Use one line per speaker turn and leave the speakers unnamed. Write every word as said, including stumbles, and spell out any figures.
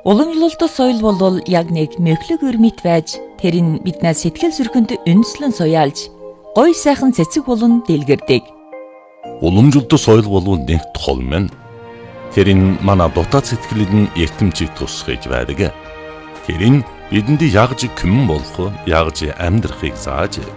Уламжлалт соёл бол яг нэг мөхлөг өрмит байж тэр нь биднээс сэтгэл зүрхэнд үндэслэн суяалж гой сайхан цэцэг болон дэлгэрдэг.
Уламжлалт соёл бол нэг тол мэн. Тэр нь манай дотоод сэтгэлд эртэмчийг тусгаж байдаг. Тэр нь бидэнд ягж күмэн болох, ягж амьдрахыг зааж